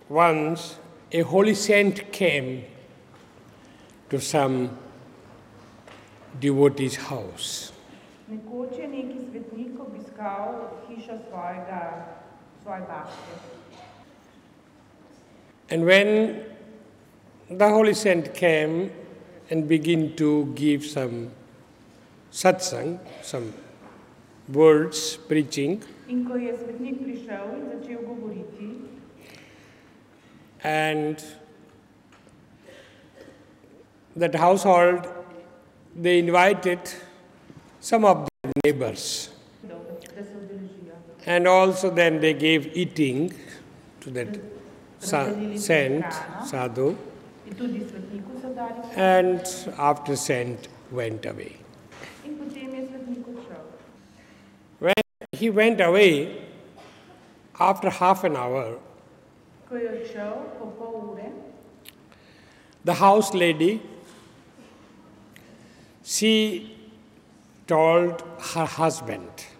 Once a holy saint came to some devotee's house. Nekoč je neki svetnik obiskal hišo svoje babke. And when the holy saint came and began to give some satsang, some words, preaching, In ko je svetnik prišel in začel govoriti, and that household, they invited some of their neighbors. da se udeležijo. And also then they gave eating to that saint, sadhu, In tudi svetniku so dali hrano. and after saint went away. In potem je svetnik odšel. When he went away, after half an hour, Ko je odšel po pol ure, the house lady, she told her husband,